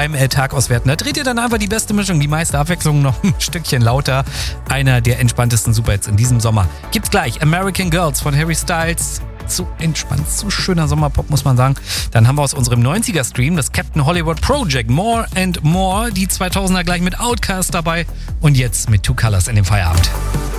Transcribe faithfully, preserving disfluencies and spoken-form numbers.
beim äh, Tag auswerten. Da dreht ihr dann einfach die beste Mischung, die meiste Abwechslung, noch ein Stückchen lauter. Einer der entspanntesten Superhits in diesem Sommer. Gibt's gleich. American Girls von Harry Styles. So entspannt, so schöner Sommerpop, muss man sagen. Dann haben wir aus unserem neunziger-Stream das Captain Hollywood Project. More and More. Die zweitausender gleich mit Outkast dabei. Und jetzt mit Two Colors in dem Feierabend.